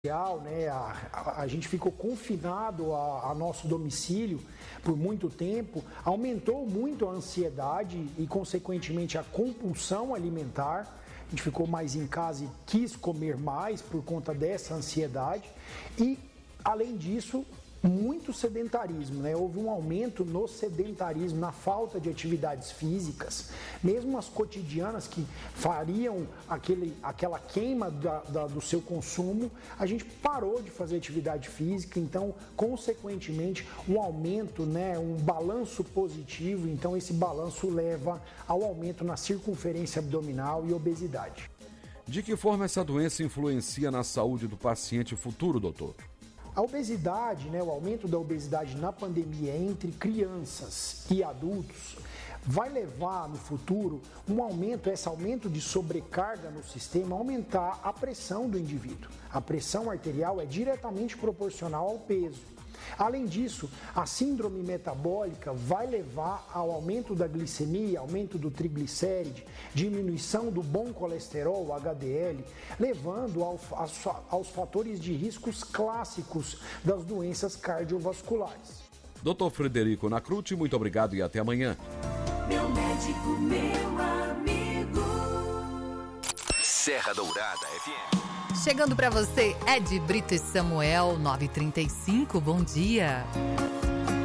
né, a gente ficou confinado a nosso domicílio por muito tempo, aumentou muito a ansiedade e, consequentemente, a compulsão alimentar. A gente ficou mais em casa e quis comer mais por conta dessa ansiedade e, além disso, muito sedentarismo, né? Houve um aumento no sedentarismo, na falta de atividades físicas, mesmo as cotidianas que fariam aquela queima do seu consumo, a gente parou de fazer atividade física, então, consequentemente, um aumento, né? Um balanço positivo, então esse balanço leva ao aumento na circunferência abdominal e obesidade. De que forma essa doença influencia na saúde do paciente futuro, doutor? A obesidade, né, o aumento da obesidade na pandemia entre crianças e adultos vai levar no futuro esse aumento de sobrecarga no sistema, aumentar a pressão do indivíduo. A pressão arterial é diretamente proporcional ao peso. Além disso, a síndrome metabólica vai levar ao aumento da glicemia, aumento do triglicéride, diminuição do bom colesterol, HDL, levando aos fatores de riscos clássicos das doenças cardiovasculares. Dr. Frederico Nacruti, muito obrigado e até amanhã. Meu médico, meu amigo. Serra Dourada FM. Chegando para você, Ed Brito e Samuel, 9h35, bom dia.